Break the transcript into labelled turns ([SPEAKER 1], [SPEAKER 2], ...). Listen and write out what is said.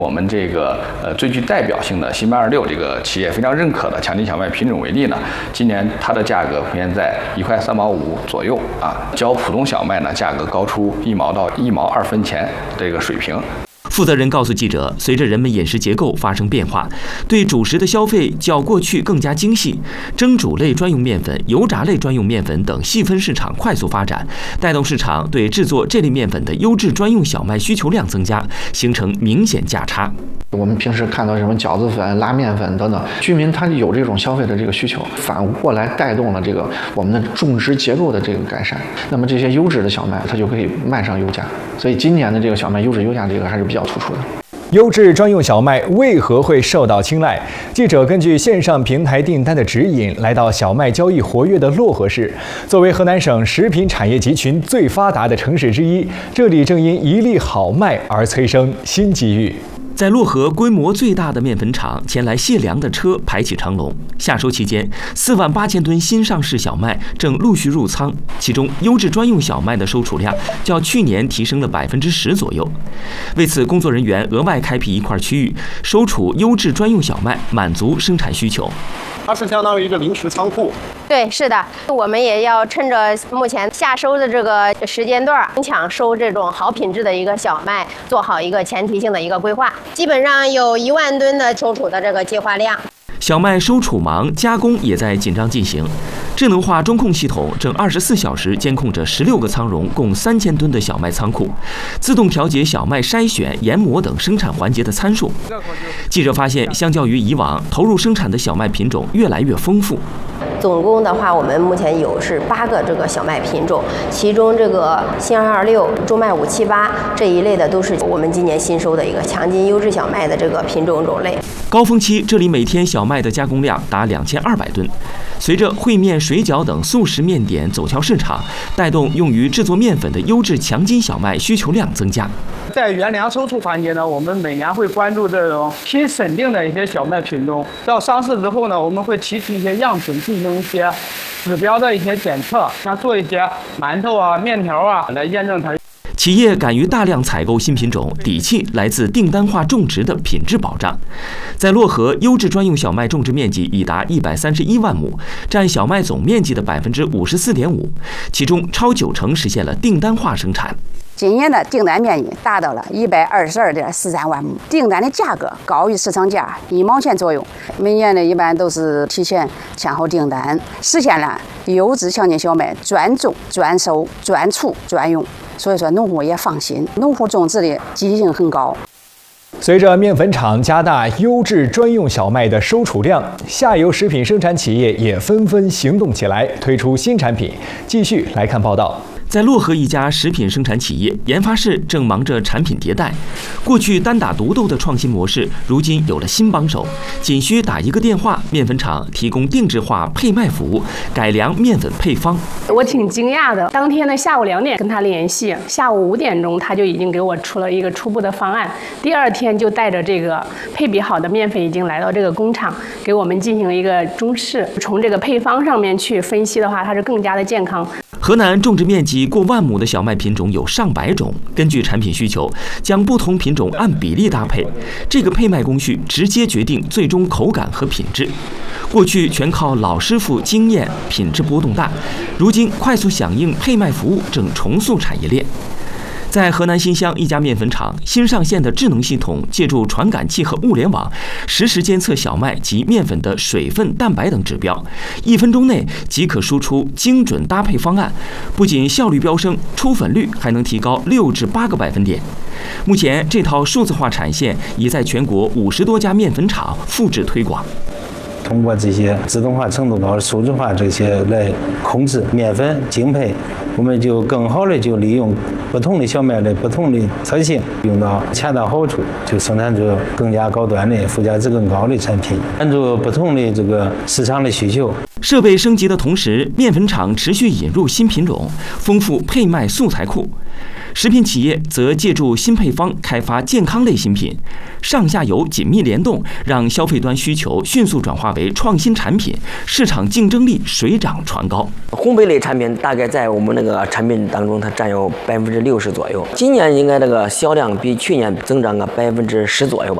[SPEAKER 1] 我们这个最具代表性的新迈26这个企业非常认可的强筋小麦品种为例呢，今年它的价格普遍在1块3毛5左右啊，较普通小麦呢价格高出1毛到1毛2分钱这个水平。
[SPEAKER 2] 负责人告诉记者，随着人们饮食结构发生变化，对主食的消费较过去更加精细，蒸煮类专用面粉、油炸类专用面粉等细分市场快速发展，带动市场对制作这类面粉的优质专用小麦需求量增加，形成明显价差。
[SPEAKER 3] 我们平时看到什么饺子粉、拉面粉等等，居民他有这种消费的这个需求，反过来带动了这个我们的种植结构的这个改善。那么这些优质的小麦，它就可以卖上优价。所以今年的这个小麦优质优价这个还是比较突出的。
[SPEAKER 4] 优质专用小麦为何会受到青睐？记者根据线上平台订单的指引，来到小麦交易活跃的漯河市。作为河南省食品产业集群最发达的城市之一，这里正因一粒好麦而催生新机遇。
[SPEAKER 2] 在漯河规模最大的面粉厂，前来卸粮的车排起长龙。夏收期间，48000吨新上市小麦正陆续入仓，其中优质专用小麦的收储量较去年提升了10%左右。为此，工作人员额外开辟一块区域，收储优质专用小麦，满足生产需求。
[SPEAKER 5] 它是相当于一个临时仓库。
[SPEAKER 6] 对，是的，我们也要趁着目前夏收的这个时间段，抢收这种好品质的一个小麦，做好一个前提性的一个规划。基本上有1万吨的收储的这个计划量。
[SPEAKER 2] 小麦收储忙，加工也在紧张进行。智能化中控系统正24小时监控着16个仓容，共3000吨的小麦仓库，自动调节小麦筛选、研磨等生产环节的参数。记者发现，相较于以往，投入生产的小麦品种越来越丰富。
[SPEAKER 6] 总共的话，我们目前有是8个这个小麦品种，其中这个新226、中麦578这一类的都是我们今年新收的一个强劲优质小麦的这个品种种类。
[SPEAKER 2] 高峰期，这里每天小麦的加工量达2200吨。随着烩面、水饺等速食面点走俏市场，带动用于制作面粉的优质强筋小麦需求量增加。
[SPEAKER 5] 在原粮收储环节呢，我们每年会关注这种新审定的一些小麦品种。到上市之后呢，我们会提取一些样品，进行一些指标的一些检测，像做一些馒头啊、面条啊，来验证它。
[SPEAKER 2] 企业敢于大量采购新品种，底气来自订单化种植的品质保障。在漯河，优质专用小麦种植面积已达131万亩，占小麦总面积的54.5%，其中超90%实现了订单化生产。
[SPEAKER 7] 今年的订单面积达到了122.43万亩，订单的价格高于市场价1毛钱左右。每年呢，一般都是提前签好订单，实现了优质强劲小麦专种、专收、专储、专用。所以说，农户也放心，农户种植的积极性很高。
[SPEAKER 4] 随着面粉厂加大优质专用小麦的收储量，下游食品生产企业也纷纷行动起来，推出新产品。继续来看报道。
[SPEAKER 2] 在漯河一家食品生产企业，研发室正忙着产品迭代。过去单打独斗的创新模式，如今有了新帮手。仅需打一个电话，面粉厂提供定制化配麦服务，改良面粉配方。
[SPEAKER 8] 我挺惊讶的，当天的下午2点跟他联系，下午5点钟他就已经给我出了一个初步的方案。第2天就带着这个配比好的面粉已经来到这个工厂，给我们进行了一个中试。从这个配方上面去分析的话，它是更加的健康。
[SPEAKER 2] 河南种植面积过万亩的小麦品种有上百种，根据产品需求，将不同品种按比例搭配，这个配麦工序直接决定最终口感和品质。过去全靠老师傅经验，品质波动大，如今快速响应配麦服务正重塑产业链。在河南新乡一家面粉厂，新上线的智能系统借助传感器和物联网，实时监测小麦及面粉的水分、蛋白等指标，1分钟内即可输出精准搭配方案，不仅效率飙升，出粉率还能提高6至8个百分点。目前，这套数字化产线已在全国50多家面粉厂复制推广。
[SPEAKER 9] 通过这些自动化程度高、数字化这些来控制面粉精配，我们就更好的就利用不同的小麦的不同的特性，用到恰到好处，就生产出更加高端的、附加值更高的产品，满足不同的这个市场的需求。
[SPEAKER 2] 设备升级的同时，面粉厂持续引入新品种，丰富配麦素材库。 食品企业则借助新配方开发健康类新品，上下游紧密联动，让消费端需求迅速转化为创新产品，市场竞争力水涨船高。
[SPEAKER 10] 烘焙类产品大概在我们那个产品当中，它占有60%左右。今年应该这个销量比去年增长个10%左右吧。